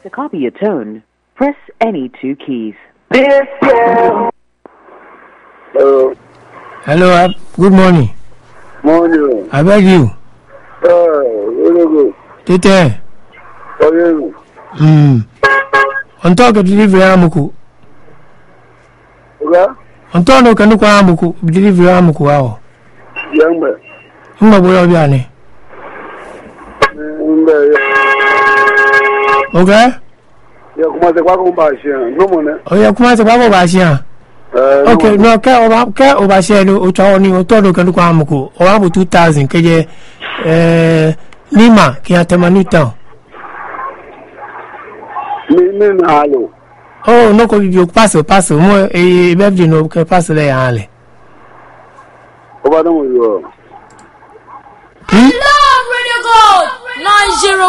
To copy a tone, press any 2 keys. Hello, good morning. Morning. I beg you. Very good. Tete. On talk of delivery amuku. On talk of Kanuka amuku, delivery amuku. Young man. Biani. Okay? You come to Wagon no money. Oh, you come to Babo Basia. Okay, no, care over Shano, Otoni, Otono Kanuka amuku, or Amu 2000, KJ Lima, Kiatamanita. Hello. Oh, no, you pass, more a baby no pass the alley. Over the Hello, Radio Gold 90.